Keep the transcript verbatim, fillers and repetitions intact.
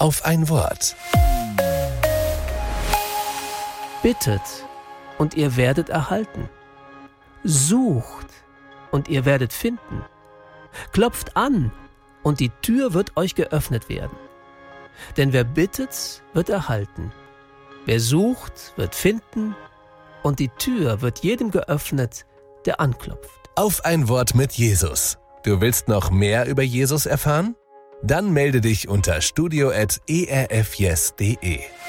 auf ein Wort. Bittet, und ihr werdet erhalten. Sucht, und ihr werdet finden. Klopft an, und die Tür wird euch geöffnet werden. Denn wer bittet, wird erhalten. Wer sucht, wird finden, und die Tür wird jedem geöffnet, der anklopft. Auf ein Wort mit Jesus. Du willst noch mehr über Jesus erfahren? Dann melde dich unter studio at e r f yes punkt d e.